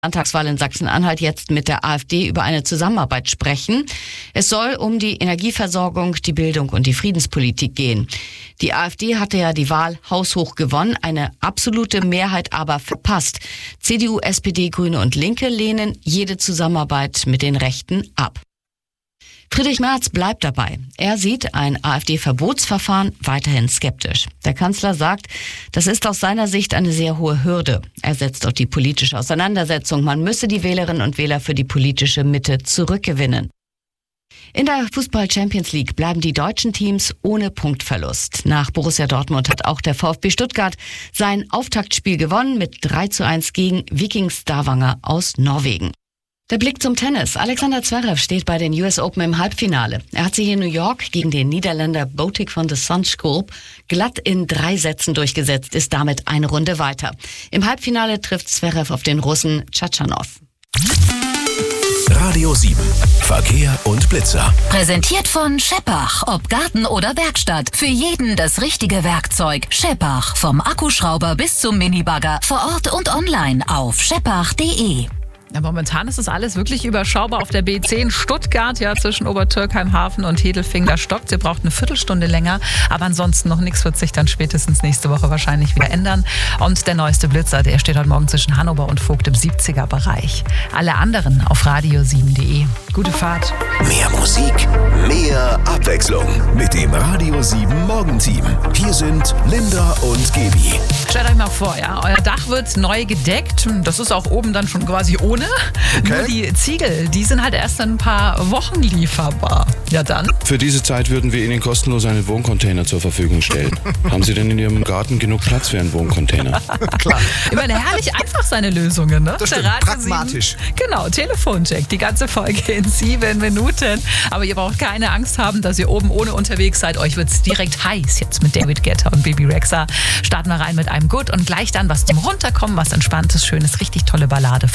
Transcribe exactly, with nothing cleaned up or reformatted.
Landtagswahl in Sachsen-Anhalt jetzt mit der AfD über eine Zusammenarbeit sprechen. Es soll um die Energieversorgung, die Bildung und die Friedenspolitik gehen. Die AfD hatte ja die Wahl haushoch gewonnen, eine absolute Mehrheit aber verpasst. C D U, S P D, Grüne und Linke lehnen jede Zusammenarbeit mit den Rechten ab. Friedrich Merz bleibt dabei. Er sieht ein AfD-Verbotsverfahren weiterhin skeptisch. Der Kanzler sagt, das ist aus seiner Sicht eine sehr hohe Hürde. Er setzt auf die politische Auseinandersetzung. Man müsse die Wählerinnen und Wähler für die politische Mitte zurückgewinnen. In der Fußball-Champions League bleiben die deutschen Teams ohne Punktverlust. Nach Borussia Dortmund hat auch der VfB Stuttgart sein Auftaktspiel gewonnen mit drei zu eins gegen Viking Stavanger aus Norwegen. Der Blick zum Tennis. Alexander Zverev steht bei den U S Open im Halbfinale. Er hat sich in New York gegen den Niederländer Botic van de Zandschulp glatt in drei Sätzen durchgesetzt, ist damit eine Runde weiter. Im Halbfinale trifft Zverev auf den Russen Tschatschanow. Radio sieben. Verkehr und Blitzer. Präsentiert von Scheppach. Ob Garten oder Werkstatt. Für jeden das richtige Werkzeug. Scheppach. Vom Akkuschrauber bis zum Minibagger. Vor Ort und online auf scheppach punkt de. Ja, momentan ist es alles wirklich überschaubar auf der B zehn Stuttgart, ja, zwischen Obertürkheim-Hafen und Hedelfinger stockt. Sie braucht eine Viertelstunde länger, aber ansonsten noch nichts, wird sich dann spätestens nächste Woche wahrscheinlich wieder ändern. Und der neueste Blitzer, der steht heute Morgen zwischen Hannover und Vogt im siebziger-Bereich. Alle anderen auf radio sieben punkt de. Gute Fahrt. Mehr Musik, mehr Abwechslung mit dem Radio sieben Morgenteam. Hier sind Linda und Gaby. Stellt euch mal vor, ja, euer Dach wird neu gedeckt. Das ist auch oben dann schon quasi ohne. Okay. Nur die Ziegel, die sind halt erst in ein paar Wochen lieferbar. Ja dann? Für diese Zeit würden wir Ihnen kostenlos einen Wohncontainer zur Verfügung stellen. Haben Sie denn in Ihrem Garten genug Platz für einen Wohncontainer? Klar. Ich meine, herrlich einfach seine Lösungen, ne? Das stimmt, pragmatisch. Genau, Telefoncheck, die ganze Folge in sieben Minuten. Aber ihr braucht keine Angst haben, dass ihr oben ohne unterwegs seid. Euch wird's direkt heiß jetzt mit David Guetta und Bebe Rexha. Starten wir rein mit einem Good und gleich dann was zum Runterkommen, was Entspanntes, Schönes, richtig tolle Ballade.